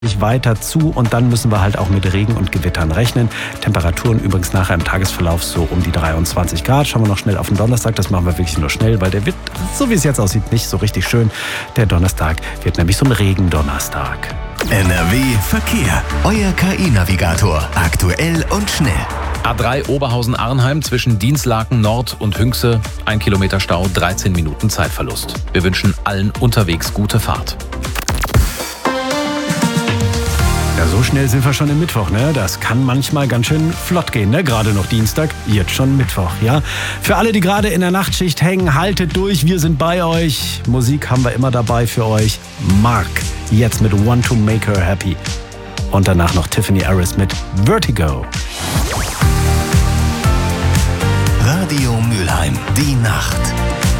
weiter zu und dann müssen wir halt auch mit Regen und Gewittern rechnen. Temperaturen übrigens nachher im Tagesverlauf so um die 23 Grad. Schauen wir noch schnell auf den Donnerstag. Das machen wir wirklich nur schnell, weil der wird, so wie es jetzt aussieht, nicht so richtig schön. Der Donnerstag wird nämlich so ein Regendonnerstag. NRW Verkehr. Euer KI-Navigator. Aktuell und schnell. A3 Oberhausen-Arnheim zwischen Dinslaken Nord und Hünxe. 1 Kilometer Stau, 13 Minuten Zeitverlust. Wir wünschen allen unterwegs gute Fahrt. Ja, so schnell sind wir schon im Mittwoch, ne? Das kann manchmal ganz schön flott gehen, ne? Gerade noch Dienstag, jetzt schon Mittwoch, ja? Für alle, die gerade in der Nachtschicht hängen, haltet durch, wir sind bei euch. Musik haben wir immer dabei für euch. Mark, jetzt mit Want to Make Her Happy. Und danach noch Tiffany Harris mit Vertigo. Radio Mülheim, die Nacht.